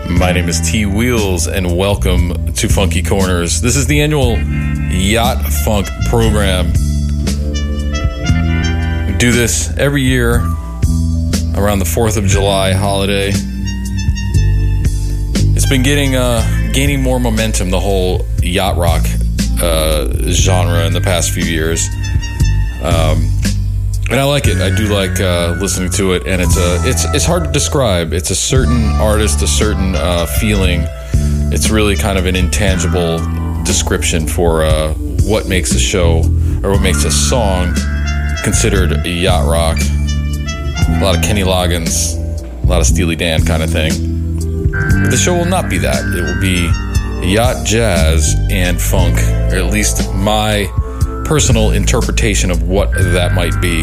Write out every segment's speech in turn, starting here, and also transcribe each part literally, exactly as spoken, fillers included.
My name is T Wheels, and welcome to Funky Corners. This is the annual Yacht Funk program. We do this every year around the fourth of July holiday. It's been getting uh, gaining more momentum, the whole yacht rock uh, genre in the past few years. Um, and I like it. I do like uh, listening to it, and it's a it's it's hard to describe. It's a certain artist, a certain uh, feeling. It's really kind of an intangible description for uh, what makes a show or what makes a song considered yacht rock. A lot of Kenny Loggins, a lot of Steely Dan kind of thing. But the show will not be that. It will be yacht jazz and funk, or at least my personal interpretation of what that might be.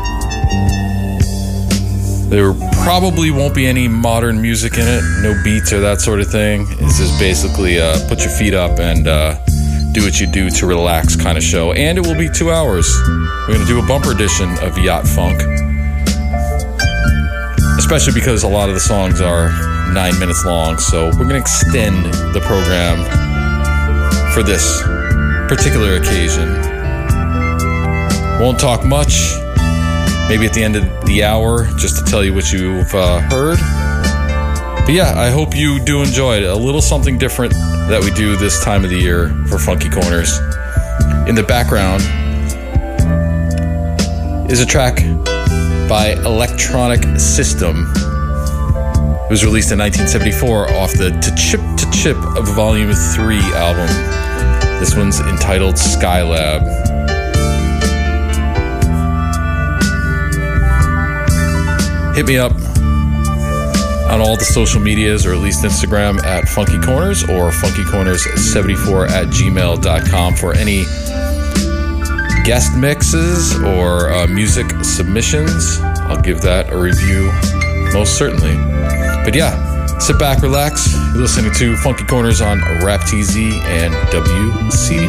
There probably won't be any modern music in it, no beats or that sort of thing. This is basically uh, put your feet up and uh, do what you do to relax kind of show. And it will be two hours. We're going to do a bumper edition of Yacht Funk, especially because a lot of the songs are nine minutes long. So we're going to extend the program for this particular occasion. Won't talk much. Maybe at the end of the hour, just to tell you what you've uh, heard. But yeah, I hope you do enjoy it. A little something different that we do this time of the year for Funky Corners. In the background is a track by Electronic System. It was released in nineteen seventy-four off the To Chip to Chip of Volume three album. This one's entitled Skylab. Hit me up on all the social medias, or at least Instagram at Funky Corners or funky corners seventy-four at gmail dot com for any guest mixes or uh, music submissions. I'll give that a review most certainly. But yeah, sit back, relax. You're listening to Funky Corners on Rap T Z and W C D.